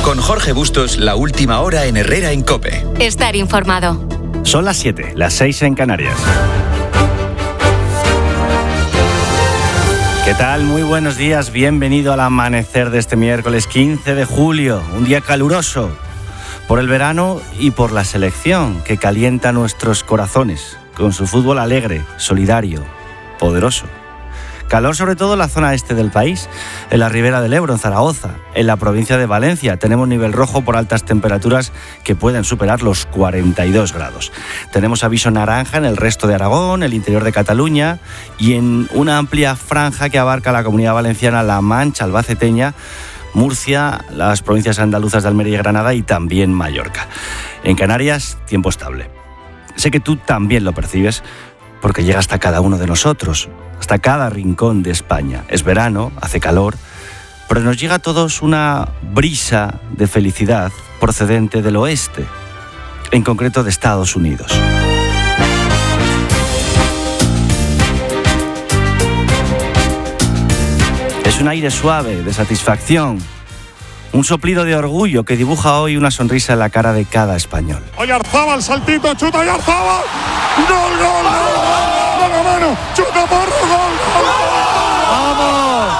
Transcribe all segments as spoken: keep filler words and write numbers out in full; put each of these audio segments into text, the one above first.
Con Jorge Bustos, la última hora en Herrera en COPE. Estar informado. Son las siete, las seis en Canarias. ¿Qué tal? Muy buenos días. Bienvenido al amanecer de este miércoles quince de julio. Un día caluroso por el verano y por la selección que calienta nuestros corazones con su fútbol alegre, solidario, poderoso. Calor sobre todo en la zona este del país, en la ribera del Ebro, en Zaragoza, en la provincia de Valencia. Tenemos nivel rojo por altas temperaturas que pueden superar los cuarenta y dos grados. Tenemos aviso naranja en el resto de Aragón, el interior de Cataluña y en una amplia franja que abarca la Comunidad Valenciana, La Mancha albaceteña, Murcia, las provincias andaluzas de Almería y Granada y también Mallorca. En Canarias, tiempo estable. Sé que tú también lo percibes porque llega hasta cada uno de nosotros, hasta cada rincón de España. Es verano, hace calor, pero nos llega a todos una brisa de felicidad procedente del oeste, en concreto de Estados Unidos. Es un aire suave de satisfacción, un soplido de orgullo que dibuja hoy una sonrisa en la cara de cada español. Oyarzábal, saltito, chuta Oyarzábal. ¡Gol, gol, gol! ¡Mano a mano! ¡Chuta Porro, gol, gol! ¡Vamos!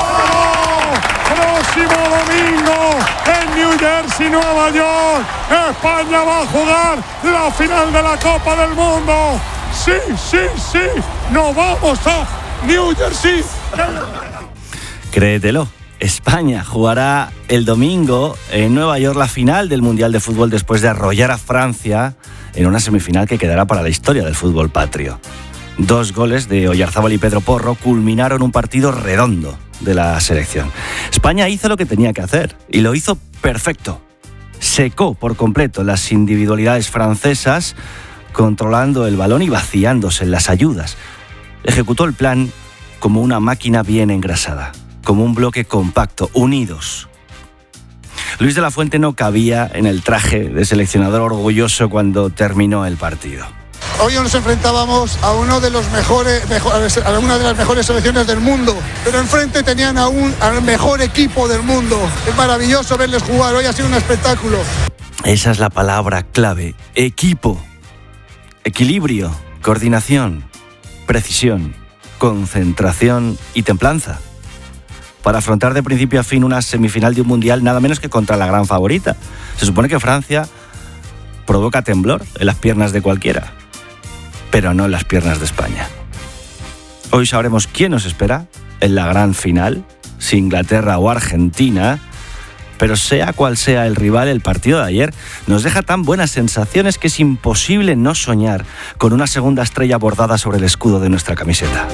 Próximo domingo en New Jersey, Nueva York, España va a jugar la final de la Copa del Mundo. ¡Sí, sí, sí! ¡Nos vamos a New Jersey! Créetelo. España jugará el domingo en Nueva York la final del Mundial de Fútbol después de arrollar a Francia en una semifinal que quedará para la historia del fútbol patrio. Dos goles de Oyarzábal y Pedro Porro culminaron un partido redondo de la selección. España hizo lo que tenía que hacer y lo hizo perfecto. Secó por completo las individualidades francesas, controlando el balón y vaciándose en las ayudas. Ejecutó el plan como una máquina bien engrasada, como un bloque compacto, unidos. Luis de la Fuente no cabía en el traje de seleccionador orgulloso cuando terminó el partido. Hoy nos enfrentábamos a uno de los mejores, mejor, a una de las mejores selecciones del mundo, pero enfrente tenían a un, al mejor equipo del mundo. Es maravilloso verles jugar, hoy ha sido un espectáculo. Esa es la palabra clave: equipo, equilibrio, coordinación, precisión, concentración y templanza, para afrontar de principio a fin una semifinal de un mundial nada menos que contra la gran favorita. Se supone que Francia provoca temblor en las piernas de cualquiera, pero no en las piernas de España. Hoy sabremos quién nos espera en la gran final, si Inglaterra o Argentina, pero sea cual sea el rival, el partido de ayer nos deja tan buenas sensaciones que es imposible no soñar con una segunda estrella bordada sobre el escudo de nuestra camiseta.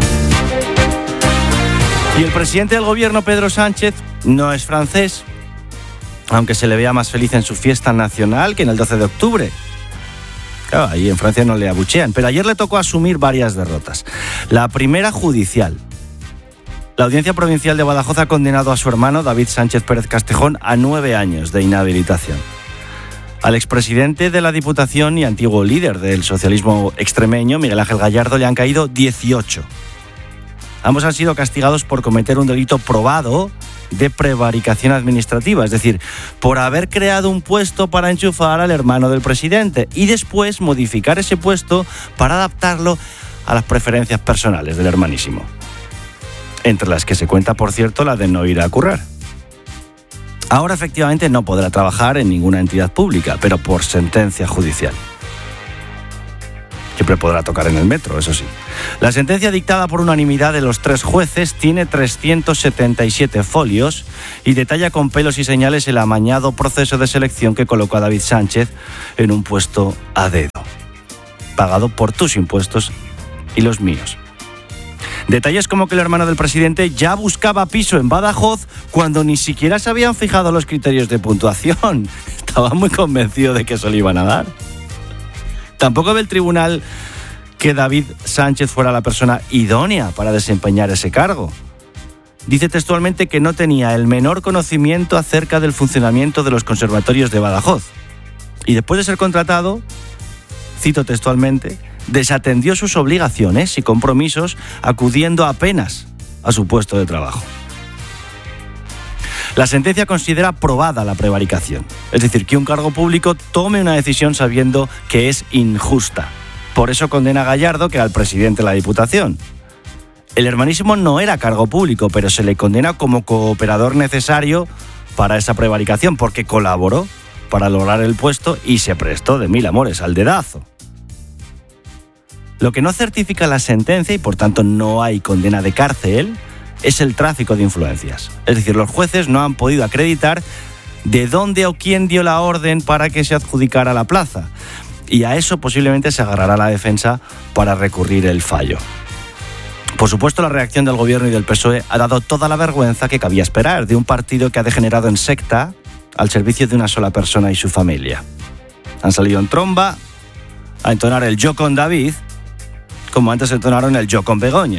Y el presidente del gobierno, Pedro Sánchez, no es francés, aunque se le vea más feliz en su fiesta nacional que en el doce de octubre. Claro, ahí en Francia no le abuchean, pero ayer le tocó asumir varias derrotas. La primera, judicial. La Audiencia Provincial de Badajoz ha condenado a su hermano, David Sánchez Pérez Castejón, a nueve años de inhabilitación. Al expresidente de la Diputación y antiguo líder del socialismo extremeño, Miguel Ángel Gallardo, le han caído dieciocho. Ambos han sido castigados por cometer un delito probado de prevaricación administrativa, es decir, por haber creado un puesto para enchufar al hermano del presidente y después modificar ese puesto para adaptarlo a las preferencias personales del hermanísimo. Entre las que se cuenta, por cierto, la de no ir a currar. Ahora efectivamente no podrá trabajar en ninguna entidad pública, pero por sentencia judicial. Siempre podrá tocar en el metro, eso sí. La sentencia dictada por unanimidad de los tres jueces tiene trescientos setenta y siete folios y detalla con pelos y señales el amañado proceso de selección que colocó a David Sánchez en un puesto a dedo, pagado por tus impuestos y los míos. Detalles como que el hermano del presidente ya buscaba piso en Badajoz cuando ni siquiera se habían fijado los criterios de puntuación. Estaba muy convencido de que eso le iban a dar. Tampoco ve el tribunal que David Sánchez fuera la persona idónea para desempeñar ese cargo. Dice textualmente que no tenía el menor conocimiento acerca del funcionamiento de los conservatorios de Badajoz. Y después de ser contratado, cito textualmente, desatendió sus obligaciones y compromisos acudiendo apenas a su puesto de trabajo. La sentencia considera probada la prevaricación, es decir, que un cargo público tome una decisión sabiendo que es injusta. Por eso condena a Gallardo, que era el presidente de la Diputación. El hermanísimo no era cargo público, pero se le condena como cooperador necesario para esa prevaricación, porque colaboró para lograr el puesto y se prestó de mil amores al dedazo. Lo que no certifica la sentencia y por tanto no hay condena de cárcel es el tráfico de influencias. Es decir, los jueces no han podido acreditar de dónde o quién dio la orden para que se adjudicara la plaza. Y a eso posiblemente se agarrará la defensa para recurrir el fallo. Por supuesto, la reacción del gobierno y del P S O E ha dado toda la vergüenza que cabía esperar de un partido que ha degenerado en secta al servicio de una sola persona y su familia. Han salido en tromba a entonar el yo con David, como antes entonaron el yo con Begoña.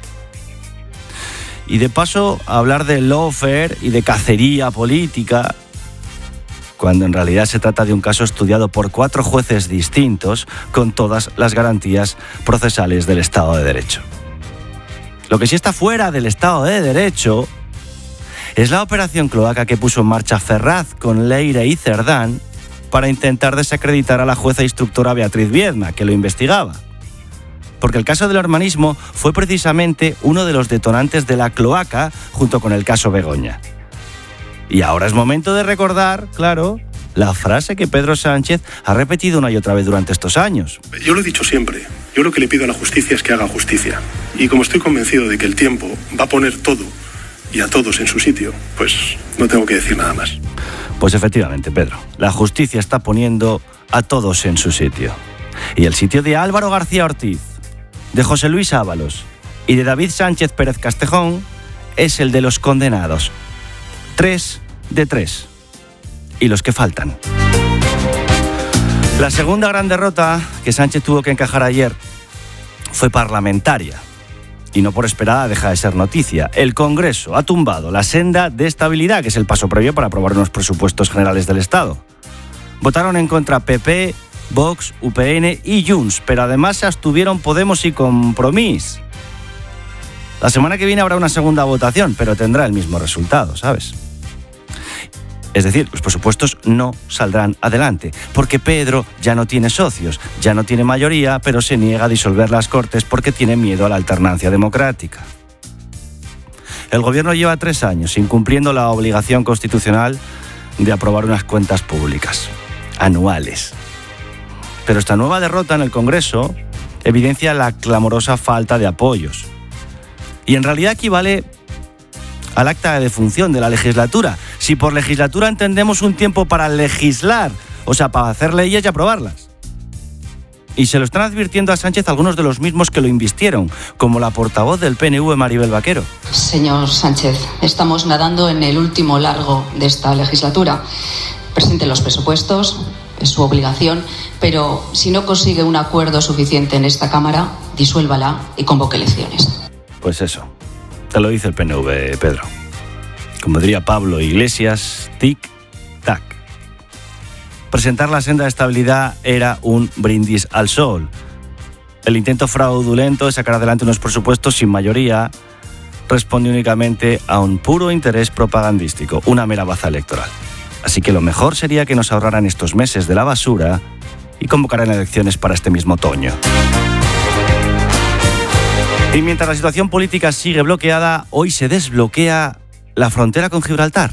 Y de paso, a hablar de lawfare y de cacería política, cuando en realidad se trata de un caso estudiado por cuatro jueces distintos con todas las garantías procesales del Estado de Derecho. Lo que sí está fuera del Estado de Derecho es la operación cloaca que puso en marcha Ferraz con Leire y Cerdán para intentar desacreditar a la jueza instructora Beatriz Viedma, que lo investigaba. Porque el caso del hermanismo fue precisamente uno de los detonantes de la cloaca junto con el caso Begoña. Y ahora es momento de recordar, claro, la frase que Pedro Sánchez ha repetido una y otra vez durante estos años. Yo lo he dicho siempre. Yo lo que le pido a la justicia es que haga justicia. Y como estoy convencido de que el tiempo va a poner todo y a todos en su sitio, pues no tengo que decir nada más. Pues efectivamente, Pedro, la justicia está poniendo a todos en su sitio. Y el sitio de Álvaro García Ortiz, de José Luis Ábalos y de David Sánchez Pérez Castejón es el de los condenados. Tres de tres. Y los que faltan. La segunda gran derrota que Sánchez tuvo que encajar ayer fue parlamentaria. Y no por esperada deja de ser noticia. El Congreso ha tumbado la senda de estabilidad, que es el paso previo para aprobar unos presupuestos generales del Estado. Votaron en contra P P, Vox, U P N y Junts, pero además se abstuvieron Podemos y Compromís. La semana que viene habrá una segunda votación, pero tendrá el mismo resultado, ¿sabes? Es decir, los presupuestos no saldrán adelante, porque Pedro ya no tiene socios, ya no tiene mayoría, pero se niega a disolver las Cortes porque tiene miedo a la alternancia democrática. El gobierno lleva tres años incumpliendo la obligación constitucional de aprobar unas cuentas públicas, anuales. Pero esta nueva derrota en el Congreso evidencia la clamorosa falta de apoyos. Y en realidad equivale al acta de defunción de la legislatura. Si por legislatura entendemos un tiempo para legislar, o sea, para hacer leyes y aprobarlas. Y se lo están advirtiendo a Sánchez algunos de los mismos que lo invistieron, como la portavoz del P N V, Maribel Vaquero. Señor Sánchez, estamos nadando en el último largo de esta legislatura. Presente los presupuestos, es su obligación, pero si no consigue un acuerdo suficiente en esta Cámara, disuélvala y convoque elecciones. Pues eso, te lo dice el P N V, Pedro. Como diría Pablo Iglesias, tic-tac. Presentar la senda de estabilidad era un brindis al sol. El intento fraudulento de sacar adelante unos presupuestos sin mayoría responde únicamente a un puro interés propagandístico, una mera baza electoral. Así que lo mejor sería que nos ahorraran estos meses de la basura y convocaran elecciones para este mismo otoño. Y mientras la situación política sigue bloqueada, hoy se desbloquea la frontera con Gibraltar.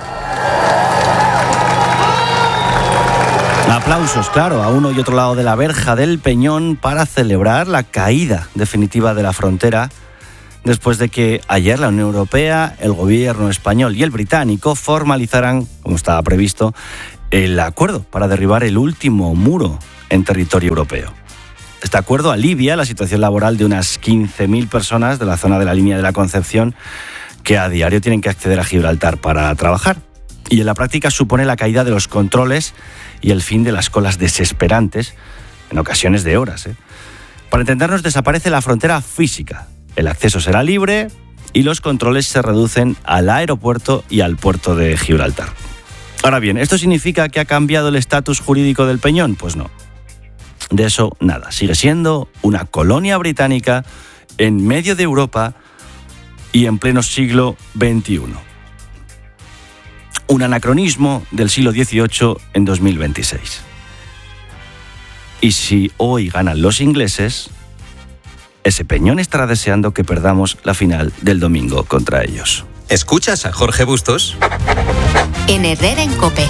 Aplausos, claro, a uno y otro lado de la verja del Peñón para celebrar la caída definitiva de la frontera, después de que ayer la Unión Europea, el gobierno español y el británico formalizaran, como estaba previsto, el acuerdo para derribar el último muro en territorio europeo. Este acuerdo alivia la situación laboral de unas quince mil personas de la zona de la línea de la Concepción que a diario tienen que acceder a Gibraltar para trabajar. Y en la práctica supone la caída de los controles y el fin de las colas desesperantes, en ocasiones de horas, ¿eh? Para entendernos, desaparece la frontera física. El acceso será libre y los controles se reducen al aeropuerto y al puerto de Gibraltar. Ahora bien, ¿esto significa que ha cambiado el estatus jurídico del Peñón? Pues no. De eso nada. Sigue siendo una colonia británica en medio de Europa y en pleno siglo veintiuno. un anacronismo del siglo dieciocho en dos mil veintiséis. Y si hoy ganan los ingleses, ese Peñón estará deseando que perdamos la final del domingo contra ellos. ¿Escuchas a Jorge Bustos? En Herrera en COPE.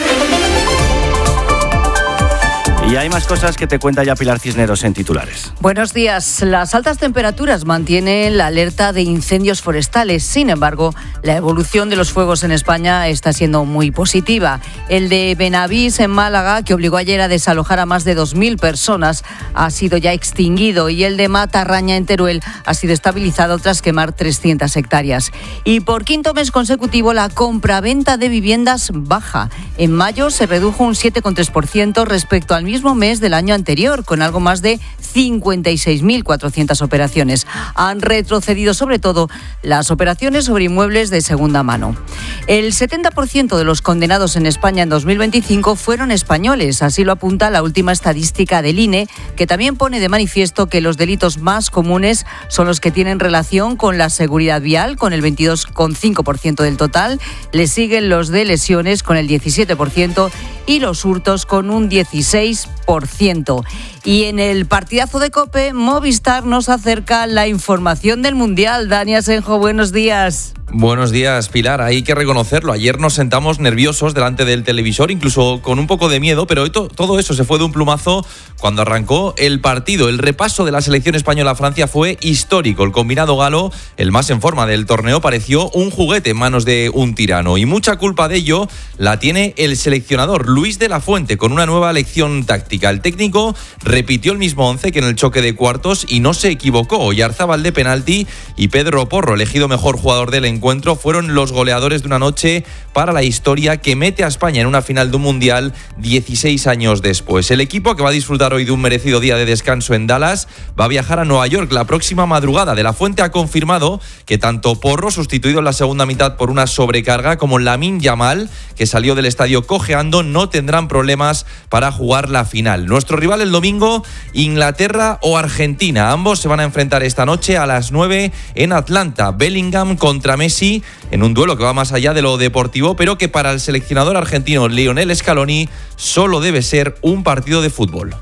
Y hay más cosas que te cuenta ya Pilar Cisneros en titulares. Buenos días. Las altas temperaturas mantienen la alerta de incendios forestales. Sin embargo, la evolución de los fuegos en España está siendo muy positiva. El de Benavís, en Málaga, que obligó ayer a desalojar a más de dos mil personas, ha sido ya extinguido. Y el de Matarraña, en Teruel, ha sido estabilizado tras quemar trescientas hectáreas. Y por quinto mes consecutivo, la compraventa de viviendas baja. En mayo se redujo un siete coma tres por ciento respecto al mismo mes del año anterior, con algo más de cincuenta y seis mil cuatrocientas operaciones. Han retrocedido sobre todo las operaciones sobre inmuebles de segunda mano. El setenta por ciento de los condenados en España en dos mil veinticinco fueron españoles, así lo apunta la última estadística del I N E, que también pone de manifiesto que los delitos más comunes son los que tienen relación con la seguridad vial, con el veintidós coma cinco por ciento del total, le siguen los de lesiones con el diecisiete por ciento y los hurtos con un dieciséis por ciento. Y en el partidazo de COPE, Movistar nos acerca la información del Mundial. Dani Asenjo, buenos días. Buenos días, Pilar. Hay que reconocerlo. Ayer nos sentamos nerviosos delante del televisor, incluso con un poco de miedo, pero hoy to- todo eso se fue de un plumazo cuando arrancó el partido. El repaso de la selección española a Francia fue histórico. El combinado galo, el más en forma del torneo, pareció un juguete en manos de un tirano. Y mucha culpa de ello la tiene el seleccionador Luis de la Fuente, con una nueva lección táctica. El técnico repitió el mismo once que en el choque de cuartos y no se equivocó. Oyarzábal de penalti y Pedro Porro, elegido mejor jugador del encuentro, encuentro fueron los goleadores de una noche para la historia que mete a España en una final de un mundial dieciséis años después. El equipo, que va a disfrutar hoy de un merecido día de descanso en Dallas, va a viajar a Nueva York la próxima madrugada. De la Fuente ha confirmado que tanto Porro, sustituido en la segunda mitad por una sobrecarga, como Lamine Yamal, que salió del estadio cojeando, no tendrán problemas para jugar la final. Nuestro rival el domingo, Inglaterra o Argentina. Ambos se van a enfrentar esta noche a las nueve en Atlanta. Bellingham contra Messi, en un duelo que va más allá de lo deportivo, pero que para el seleccionador argentino Lionel Scaloni solo debe ser un partido de fútbol.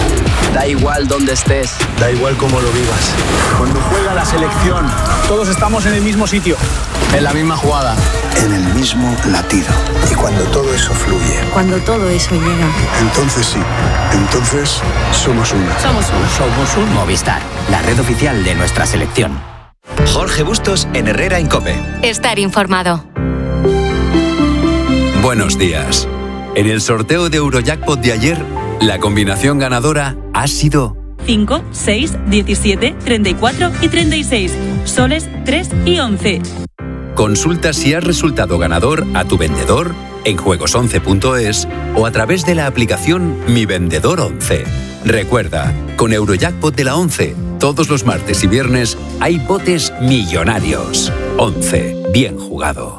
Da igual dónde estés, da igual cómo lo vivas. Cuando juega la selección, todos estamos en el mismo sitio, en la misma jugada, en el mismo latido. Y cuando todo eso fluye, cuando todo eso llega, entonces sí, entonces somos uno. Somos uno. Somos un Movistar, la red oficial de nuestra selección. Jorge Bustos en Herrera en COPE. Estar informado. Buenos días. En el sorteo de Eurojackpot de ayer, la combinación ganadora ha sido cinco, seis, diecisiete, treinta y cuatro y treinta y seis. Soles tres y once. Consulta si has resultado ganador a tu vendedor en juegos once punto es o a través de la aplicación Mi Vendedor once. Recuerda, con Eurojackpot de la once, todos los martes y viernes hay botes millonarios. once. Bien jugado.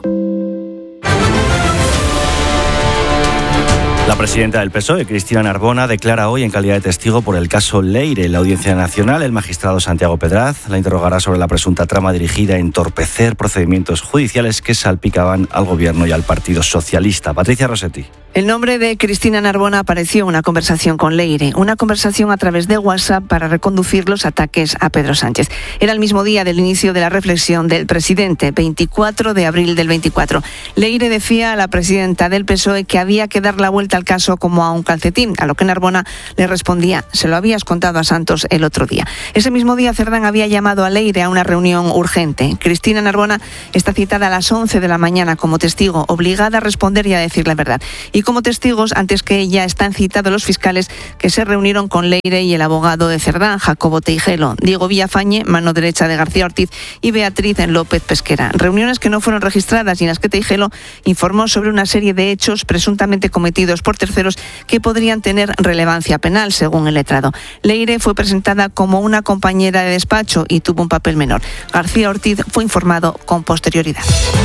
La presidenta del P S O E, Cristina Narbona, declara hoy en calidad de testigo por el caso Leire en la Audiencia Nacional. El magistrado Santiago Pedraz la interrogará sobre la presunta trama dirigida a entorpecer procedimientos judiciales que salpicaban al Gobierno y al Partido Socialista. Patricia Rossetti. El nombre de Cristina Narbona apareció en una conversación con Leire, una conversación a través de WhatsApp para reconducir los ataques a Pedro Sánchez. Era el mismo día del inicio de la reflexión del presidente, veinticuatro de abril del veinticuatro. Leire decía a la presidenta del P S O E que había que dar la vuelta al caso como a un calcetín, a lo que Narbona le respondía: se lo habías contado a Santos el otro día. Ese mismo día Cerdán había llamado a Leire a una reunión urgente. Cristina Narbona está citada a las once de la mañana como testigo, obligada a responder y a decir la verdad. Y como testigos, antes que ella, están citados los fiscales que se reunieron con Leire y el abogado de Cerdán, Jacobo Teijelo, Diego Villafañe, mano derecha de García Ortiz, y Beatriz López Pesquera. Reuniones que no fueron registradas y en las que Teijelo informó sobre una serie de hechos presuntamente cometidos por terceros que podrían tener relevancia penal, según el letrado. Leire fue presentada como una compañera de despacho y tuvo un papel menor. García Ortiz fue informado con posterioridad.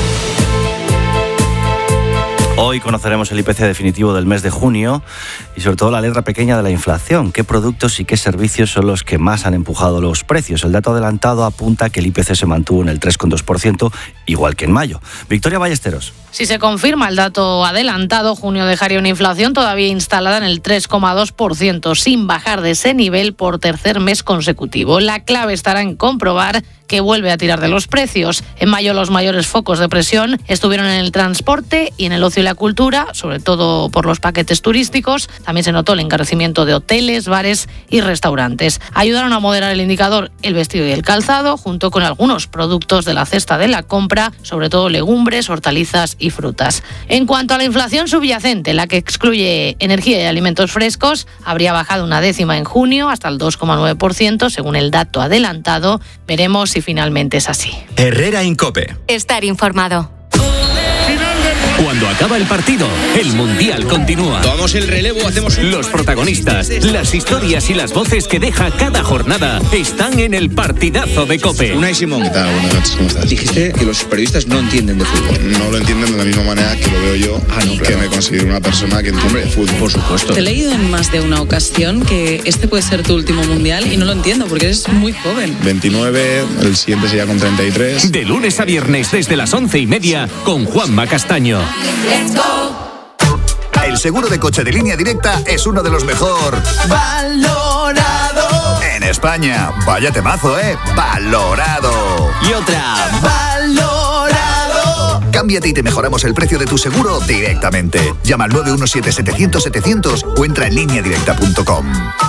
Hoy conoceremos el I P C definitivo del mes de junio y sobre todo la letra pequeña de la inflación. ¿Qué productos y qué servicios son los que más han empujado los precios? El dato adelantado apunta que el I P C se mantuvo en el tres coma dos por ciento, igual que en mayo. Victoria Ballesteros. Si se confirma el dato adelantado, junio dejaría una inflación todavía instalada en el tres coma dos por ciento, sin bajar de ese nivel por tercer mes consecutivo. La clave estará en comprobar que vuelve a tirar de los precios. En mayo los mayores focos de presión estuvieron en el transporte y en el ocio y la cultura, sobre todo por los paquetes turísticos. También se notó el encarecimiento de hoteles, bares y restaurantes. Ayudaron a moderar el indicador el vestido y el calzado, junto con algunos productos de la cesta de la compra, sobre todo legumbres, hortalizas y frutas. En cuanto a la inflación subyacente, la que excluye energía y alimentos frescos, habría bajado una décima en junio hasta el dos coma nueve por ciento, según el dato adelantado. Veremos si finalmente es así. Herrera Incope. Estar informado. Cuando acaba el partido, el Mundial continúa. Tomamos el relevo, hacemos un... Los protagonistas, las historias y las voces que deja cada jornada están en el partidazo de COPE. Unai Simón. ¿Qué tal? Buenas noches, ¿cómo estás? Dijiste que los periodistas no entienden de fútbol. No lo entienden de la misma manera que lo veo yo, ah, no, claro. que me considero una persona que entiende de fútbol. Por supuesto. Te he leído en más de una ocasión que este puede ser tu último Mundial y no lo entiendo porque eres muy joven. veintinueve, el siguiente sería con treinta y tres. De lunes a viernes desde las once y media con Juanma Castaño. Let's go. El seguro de coche de Línea Directa es uno de los mejor valorado en España. Vaya temazo, ¿eh? Valorado. Y otra. Valorado. Cámbiate y te mejoramos el precio de tu seguro directamente. Llama al nueve uno siete setecientos setecientos o entra en línea directa punto com.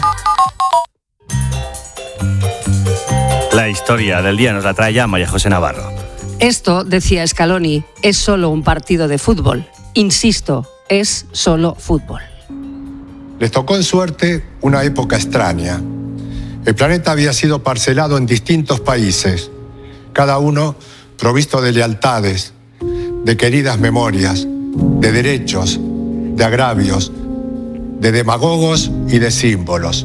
La historia del día nos la trae ya María José Navarro. Esto, decía Scaloni, es solo un partido de fútbol. Insisto, es solo fútbol. Les tocó en suerte una época extraña. El planeta había sido parcelado en distintos países, cada uno provisto de lealtades, de queridas memorias, de derechos, de agravios, de demagogos y de símbolos.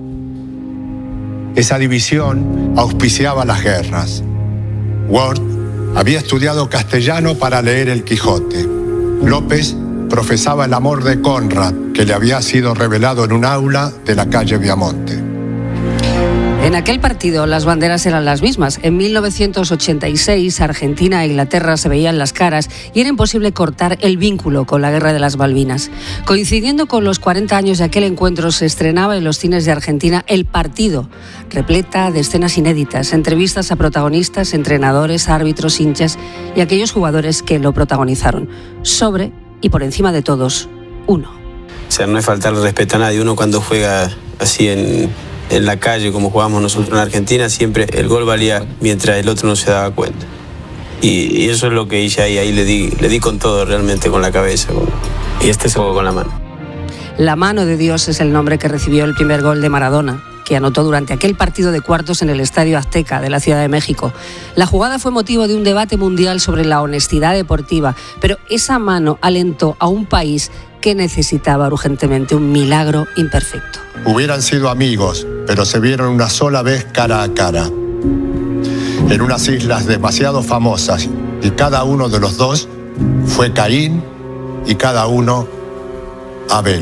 Esa división auspiciaba las guerras. Ward había estudiado castellano para leer El Quijote. López profesaba el amor de Conrad, que le había sido revelado en un aula de la calle Viamonte. En aquel partido las banderas eran las mismas. En mil novecientos ochenta y seis, Argentina e Inglaterra se veían las caras y era imposible cortar el vínculo con la Guerra de las Malvinas. Coincidiendo con los cuarenta años de aquel encuentro, se estrenaba en los cines de Argentina El Partido, repleta de escenas inéditas, entrevistas a protagonistas, entrenadores, árbitros, hinchas y aquellos jugadores que lo protagonizaron. Sobre y por encima de todos, uno. O sea, no es faltarle respeto a nadie. Uno cuando juega así en... en la calle, como jugamos nosotros en Argentina, siempre el gol valía mientras el otro no se daba cuenta. Y, y eso es lo que hice ahí, ahí le di, le di con todo realmente, con la cabeza. Con, y este se jugó con la mano. La mano de Dios es el nombre que recibió el primer gol de Maradona, que anotó durante aquel partido de cuartos en el Estadio Azteca de la Ciudad de México. La jugada fue motivo de un debate mundial sobre la honestidad deportiva, pero esa mano alentó a un país que necesitaba urgentemente un milagro imperfecto. Hubieran sido amigos, pero se vieron una sola vez cara a cara, en unas islas demasiado famosas, y cada uno de los dos fue Caín y cada uno Abel.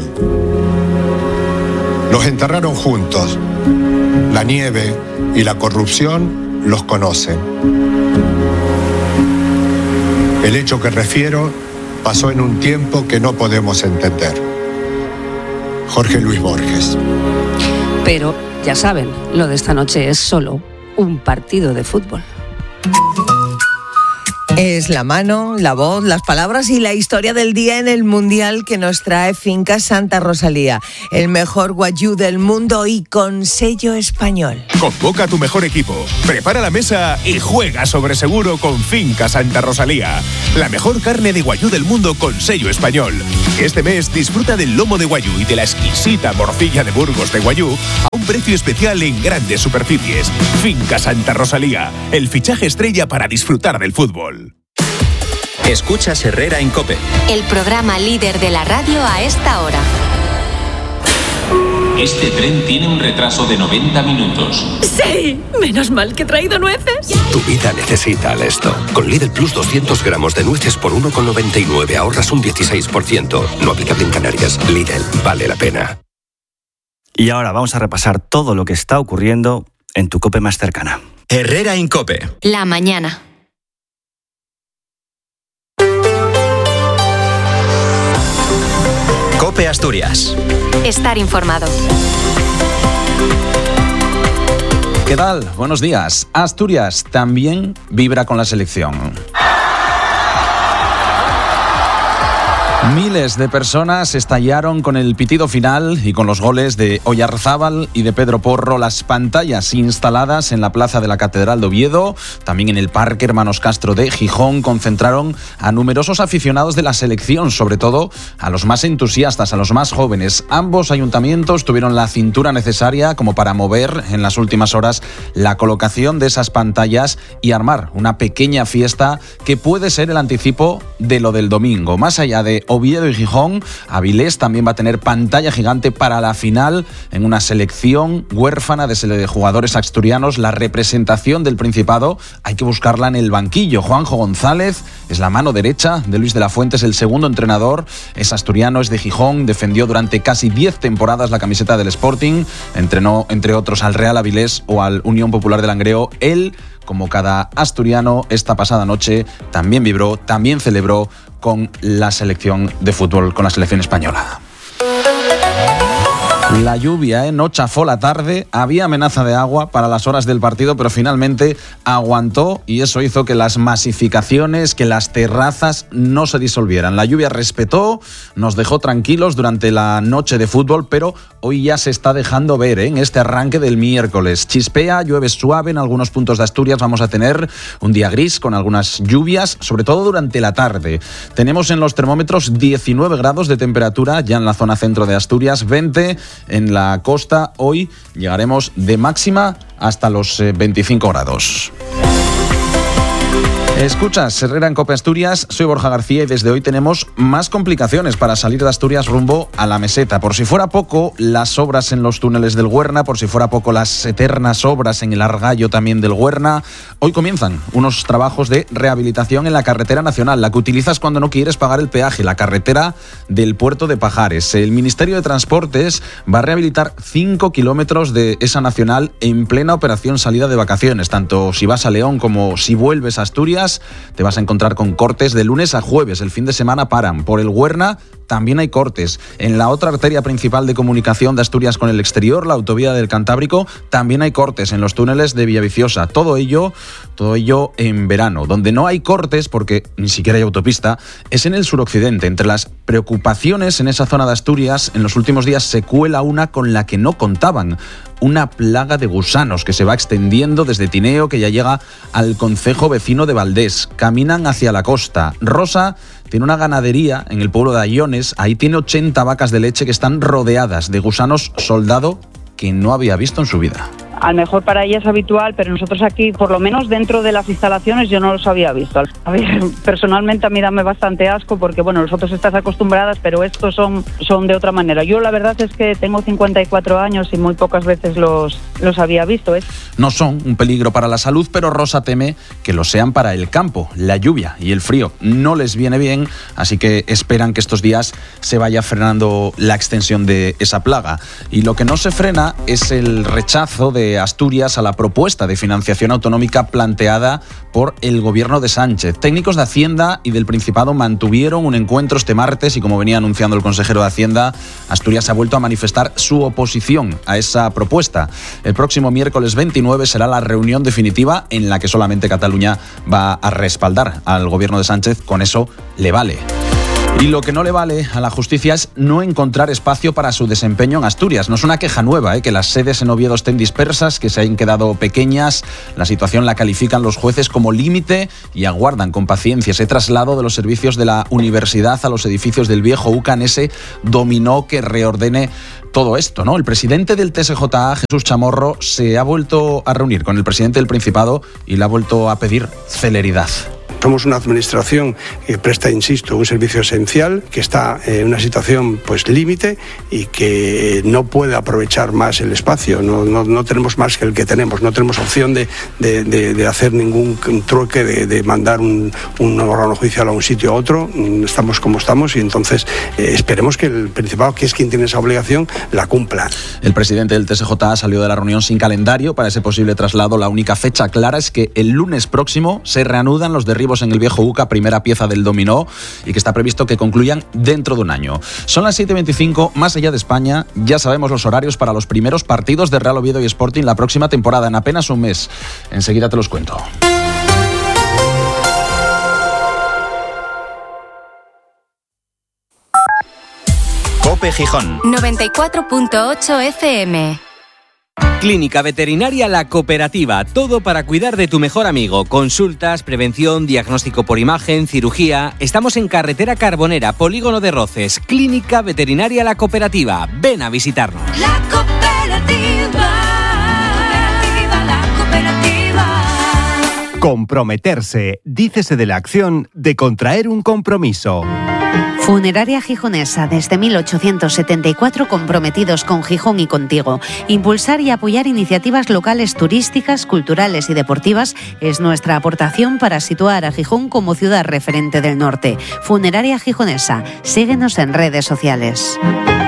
Los enterraron juntos. La nieve y la corrupción los conocen. El hecho que refiero pasó en un tiempo que no podemos entender. Jorge Luis Borges. Pero, ya saben, lo de esta noche es solo un partido de fútbol. Es la mano, la voz, las palabras y la historia del día en el Mundial que nos trae Finca Santa Rosalía, el mejor guayú del mundo y con sello español. Convoca a tu mejor equipo, prepara la mesa y juega sobre seguro con Finca Santa Rosalía, la mejor carne de guayú del mundo con sello español. Este mes disfruta del lomo de guayú y de la exquisita morcilla de Burgos de guayú a un precio especial en grandes superficies. Finca Santa Rosalía, el fichaje estrella para disfrutar del fútbol. Escuchas Herrera en COPE. El programa líder de la radio a esta hora. Este tren tiene un retraso de noventa minutos. ¡Sí! Menos mal que he traído nueces. Tu vida necesita Alesto. Con Lidl Plus doscientos gramos de nueces por uno con noventa y nueve ahorras un dieciséis por ciento. No aplicable en Canarias. Lidl, vale la pena. Y ahora vamos a repasar todo lo que está ocurriendo en tu COPE más cercana. Herrera en COPE. La mañana. COPE Asturias. Estar informado. ¿Qué tal? Buenos días. Asturias también vibra con la selección. Miles de personas estallaron con el pitido final y con los goles de Oyarzábal y de Pedro Porro. Las pantallas instaladas en la plaza de la Catedral de Oviedo, también en el Parque Hermanos Castro de Gijón, concentraron a numerosos aficionados de la selección, sobre todo a los más entusiastas, a los más jóvenes. Ambos ayuntamientos tuvieron la cintura necesaria como para mover en las últimas horas la colocación de esas pantallas y armar una pequeña fiesta que puede ser el anticipo de lo del domingo. Más allá de Oviedo y Gijón, Avilés también va a tener pantalla gigante para la final en una selección huérfana de jugadores asturianos. La representación del Principado hay que buscarla en el banquillo. Juanjo González es la mano derecha de Luis de la Fuente, es el segundo entrenador, es asturiano, es de Gijón, defendió durante casi diez temporadas la camiseta del Sporting, entrenó entre otros al Real Avilés o al Unión Popular de Langreo. Él, como cada asturiano, esta pasada noche también vibró, también celebró con la selección de fútbol, con la selección española. La lluvia, ¿eh? no chafó la tarde, había amenaza de agua para las horas del partido, pero finalmente aguantó y eso hizo que las masificaciones, que las terrazas no se disolvieran. La lluvia respetó, nos dejó tranquilos durante la noche de fútbol, pero hoy ya se está dejando ver ¿eh? en este arranque del miércoles. Chispea, llueve suave en algunos puntos de Asturias, vamos a tener un día gris con algunas lluvias, sobre todo durante la tarde. Tenemos en los termómetros diecinueve grados de temperatura ya en la zona centro de Asturias, veinte en la costa. Hoy llegaremos de máxima hasta los veinticinco grados. Escuchas Herrera en COPE Asturias, soy Borja García y desde hoy tenemos más complicaciones para salir de Asturias rumbo a la meseta. Por si fuera poco, las obras en los túneles del Güerna, por si fuera poco, las eternas obras en el Argallo también del Güerna. Hoy comienzan unos trabajos de rehabilitación en la carretera nacional, la que utilizas cuando no quieres pagar el peaje, la carretera del puerto de Pajares. El Ministerio de Transportes va a rehabilitar cinco kilómetros de esa nacional en plena operación salida de vacaciones. Tanto si vas a León como si vuelves a Asturias, te vas a encontrar con cortes de lunes a jueves. El fin de semana paran. Por el Güerna también hay cortes. En la otra arteria principal de comunicación de Asturias con el exterior, la autovía del Cantábrico, también hay cortes en los túneles de Villaviciosa. Todo ello, todo ello en verano. Donde no hay cortes, porque ni siquiera hay autopista, es en el suroccidente. Entre las preocupaciones en esa zona de Asturias, en los últimos días se cuela una con la que no contaban. Una plaga de gusanos que se va extendiendo desde Tineo, que ya llega al concejo vecino de Valdés. Caminan hacia la costa. Rosa tiene una ganadería en el pueblo de Ayones. Ahí tiene ochenta vacas de leche que están rodeadas de gusanos soldado que no había visto en su vida. A lo mejor para ella es habitual, pero nosotros aquí, por lo menos dentro de las instalaciones, yo no los había visto. A ver, personalmente a mí dame bastante asco porque, bueno, nosotros estás acostumbradas, pero estos son, son de otra manera. Yo la verdad es que tengo cincuenta y cuatro años y muy pocas veces los, los había visto. ¿eh? No son un peligro para la salud, pero Rosa teme que lo sean para el campo. La lluvia y el frío no les viene bien, así que esperan que estos días se vaya frenando la extensión de esa plaga. Y lo que no se frena es el rechazo de Asturias a la propuesta de financiación autonómica planteada por el gobierno de Sánchez. Técnicos de Hacienda y del Principado mantuvieron un encuentro este martes y, como venía anunciando el consejero de Hacienda, Asturias ha vuelto a manifestar su oposición a esa propuesta. El próximo miércoles veintinueve será la reunión definitiva en la que solamente Cataluña va a respaldar al gobierno de Sánchez. Con eso le vale. Y lo que no le vale a la justicia es no encontrar espacio para su desempeño en Asturias. No es una queja nueva, ¿eh? que las sedes en Oviedo estén dispersas, que se hayan quedado pequeñas. La situación la califican los jueces como límite y aguardan con paciencia ese traslado de los servicios de la universidad a los edificios del viejo U C A en ese dominó que reordene todo esto, ¿no? El presidente del T S J A, Jesús Chamorro, se ha vuelto a reunir con el presidente del Principado y le ha vuelto a pedir celeridad. Somos una administración que presta, insisto, un servicio esencial, que está en una situación pues límite y que no puede aprovechar más el espacio. No, no, no tenemos más que el que tenemos, no tenemos opción de, de, de, de hacer ningún trueque, de, de mandar un, un órgano judicial a un sitio a otro. Estamos como estamos y entonces eh, esperemos que el Principado, que es quien tiene esa obligación, la cumpla. El presidente del T S J A salió de la reunión sin calendario para ese posible traslado. La única fecha clara es que el lunes próximo se reanudan los derribos equipos en el viejo U C A, primera pieza del dominó, y que está previsto que concluyan dentro de un año. Son las siete y veinticinco, más allá de España, ya sabemos los horarios para los primeros partidos de Real Oviedo y Sporting la próxima temporada, en apenas un mes. Enseguida te los cuento. COPE Gijón noventa y cuatro punto ocho F M. Clínica Veterinaria La Cooperativa, todo para cuidar de tu mejor amigo. Consultas, prevención, diagnóstico por imagen, cirugía. Estamos en Carretera Carbonera, Polígono de Roces. Clínica Veterinaria La Cooperativa. Ven a visitarnos. La Cooperativa. Cooperativa, la Cooperativa. Comprometerse, dícese de la acción de contraer un compromiso. Funeraria Gijonesa, desde mil ochocientos setenta y cuatro comprometidos con Gijón y contigo. Impulsar y apoyar iniciativas locales turísticas, culturales y deportivas es nuestra aportación para situar a Gijón como ciudad referente del norte. Funeraria Gijonesa, síguenos en redes sociales.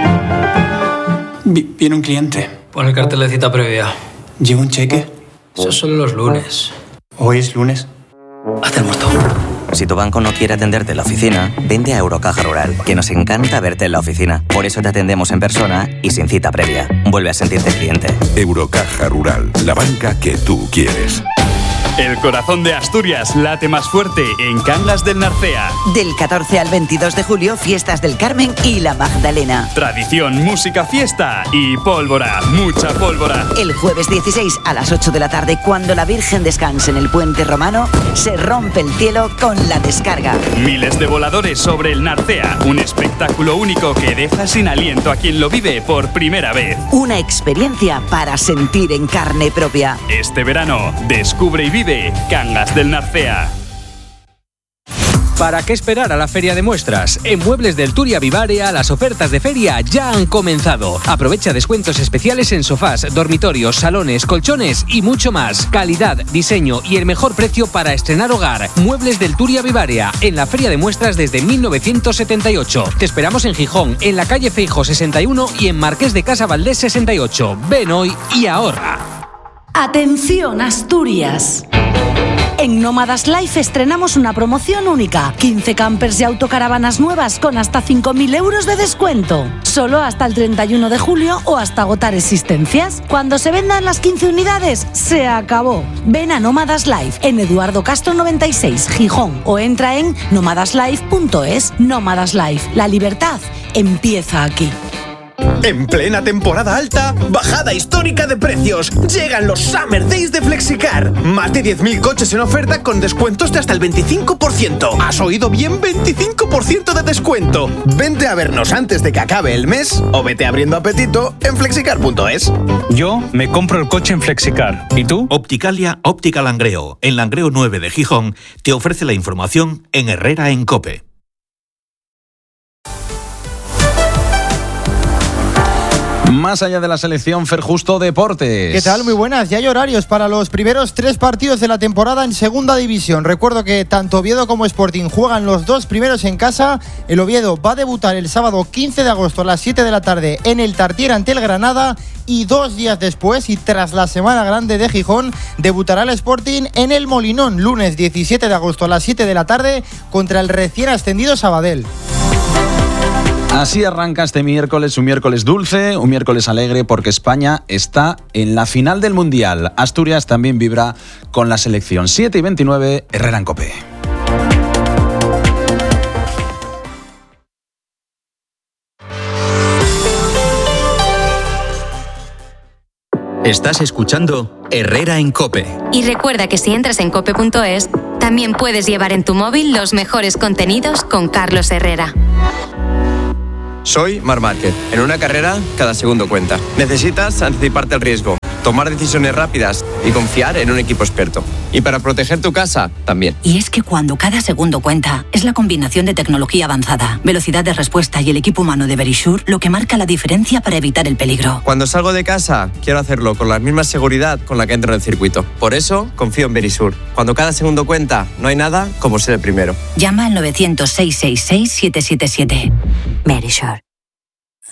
Viene un cliente. Pon el cartel de cita previa. ¿Lleva un cheque? Eso son los lunes. ¿Hoy es lunes? Hacemos todo. Si tu banco no quiere atenderte en la oficina, vente a Eurocaja Rural, que nos encanta verte en la oficina. Por eso te atendemos en persona y sin cita previa. Vuelve a sentirte cliente. Eurocaja Rural, la banca que tú quieres. El corazón de Asturias late más fuerte en Cangas del Narcea. Del catorce al veintidós de julio, fiestas del Carmen y la Magdalena. Tradición, música, fiesta y pólvora, mucha pólvora. El jueves dieciséis a las ocho de la tarde, cuando la Virgen descanse en el puente romano, se rompe el cielo con la descarga. Miles de voladores sobre el Narcea, un espectáculo único que deja sin aliento a quien lo vive por primera vez. Una experiencia para sentir en carne propia. Este verano, descubre y vive Cangas del Narcea. ¿Para qué esperar a la feria de muestras? En Muebles del Turia Vivarea las ofertas de feria ya han comenzado. Aprovecha descuentos especiales en sofás, dormitorios, salones, colchones y mucho más. Calidad, diseño y el mejor precio para estrenar hogar. Muebles del Turia Vivarea, en la feria de muestras desde mil novecientos setenta y ocho. Te esperamos en Gijón, en la calle Feijóo sesenta y uno y en Marqués de Casa Valdés sesenta y ocho. Ven hoy y ahorra. Atención, Asturias. En Nómadas Life estrenamos una promoción única. quince campers y autocaravanas nuevas con hasta cinco mil euros de descuento. Solo hasta el treinta y uno de julio o hasta agotar existencias. Cuando se vendan las quince unidades, se acabó. Ven a Nómadas Life en Eduardo Castro noventa y seis, Gijón, o entra en nómadas life punto es. Nómadas Life, la libertad empieza aquí. En plena temporada alta, bajada histórica de precios. Llegan los Summer Days de Flexicar. Más de diez mil coches en oferta con descuentos de hasta el veinticinco por ciento. ¿Has oído bien? veinticinco por ciento de descuento. Vente a vernos antes de que acabe el mes o vete abriendo apetito en flexicar punto es. Yo me compro el coche en Flexicar. ¿Y tú? Opticalia Óptica Langreo, en Langreo nueve de Gijón, te ofrece la información en Herrera en COPE. Más allá de la selección, Fer Justo, Deportes. ¿Qué tal? Muy buenas. Ya hay horarios para los primeros tres partidos de la temporada en Segunda División. Recuerdo que tanto Oviedo como Sporting juegan los dos primeros en casa. El Oviedo va a debutar el sábado quince de agosto a las siete de la tarde en el Tartiere ante el Granada. Y dos días después, y tras la Semana Grande de Gijón, debutará el Sporting en el Molinón, lunes diecisiete de agosto a las siete de la tarde contra el recién ascendido Sabadell. Así arranca este miércoles, un miércoles dulce, un miércoles alegre, porque España está en la final del Mundial. Asturias también vibra con la selección. siete y veintinueve, Herrera en COPE. Estás escuchando Herrera en COPE. Y recuerda que si entras en cope punto es, también puedes llevar en tu móvil los mejores contenidos con Carlos Herrera. Soy Marc Márquez. En una carrera, cada segundo cuenta. Necesitas anticiparte al riesgo, tomar decisiones rápidas y confiar en un equipo experto. Y para proteger tu casa, también. Y es que cuando cada segundo cuenta, es la combinación de tecnología avanzada, velocidad de respuesta y el equipo humano de Verisure lo que marca la diferencia para evitar el peligro. Cuando salgo de casa, quiero hacerlo con la misma seguridad con la que entro en el circuito. Por eso, confío en Verisure. Cuando cada segundo cuenta, no hay nada como ser el primero. Llama al novecientos, seiscientos sesenta y seis, siete siete siete. Verisure.